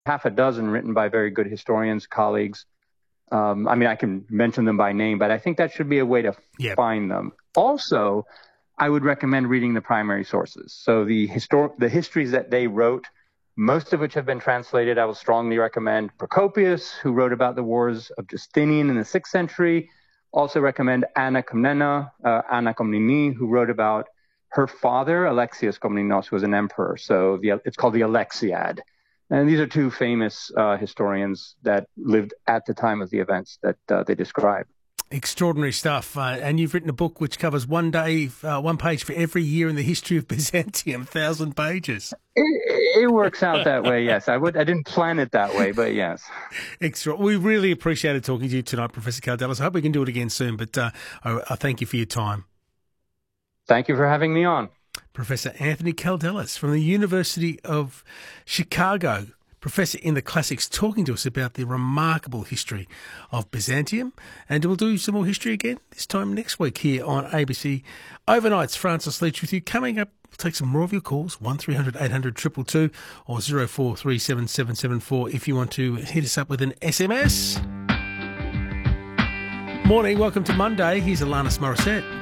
half a dozen written by very good historians, colleagues. I can mention them by name, but I think that should be a way to find them. Also, I would recommend reading the primary sources. So the histories that they wrote, most of which have been translated, I will strongly recommend Procopius, who wrote about the wars of Justinian in the 6th century. Also recommend Anna Komnene, Anna Komnene, who wrote about her father, Alexius Komnenos, who was an emperor. So it's called the Alexiad. And these are two famous historians that lived at the time of the events that they describe. Extraordinary stuff. And you've written a book which covers one page for every year in the history of Byzantium, 1,000 pages. It works out that way, yes. I didn't plan it that way, but yes. Extra. We really appreciated talking to you tonight, Professor Kaldellis. I hope we can do it again soon, but I thank you for your time. Thank you for having me on. Professor Anthony Kaldellis from the University of Chicago, Professor in the Classics, talking to us about the remarkable history of Byzantium. And we'll do some more history again this time next week here on ABC Overnights. Francis Leach with you. Coming up, we'll take some more of your calls, 1300 800 222 or 04377774 if you want to hit us up with an SMS. Morning, welcome to Monday. Here's Alanis Morissette.